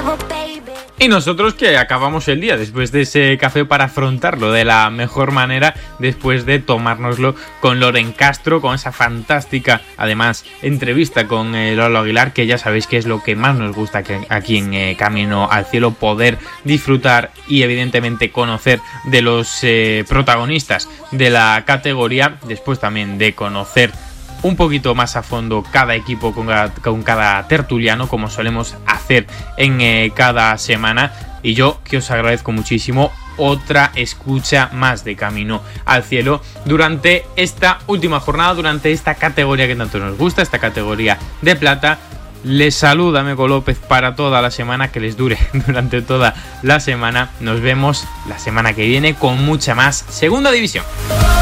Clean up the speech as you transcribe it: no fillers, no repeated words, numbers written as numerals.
Y nosotros que acabamos el día después de ese café para afrontarlo de la mejor manera, después de tomárnoslo con Loren Castro, con esa fantástica, además, entrevista con Lolo Aguilar, que ya sabéis que es lo que más nos gusta aquí en Camino al Cielo, poder disfrutar y evidentemente conocer de los protagonistas de la categoría, después también de conocer un poquito más a fondo cada equipo con cada tertuliano, como solemos hacer en cada semana. Y yo que os agradezco muchísimo otra escucha más de Camino al Cielo durante esta última jornada, durante esta categoría que tanto nos gusta, esta categoría de plata. Les saluda Meco López para toda la semana, que les dure durante toda la semana. Nos vemos la semana que viene con mucha más Segunda División.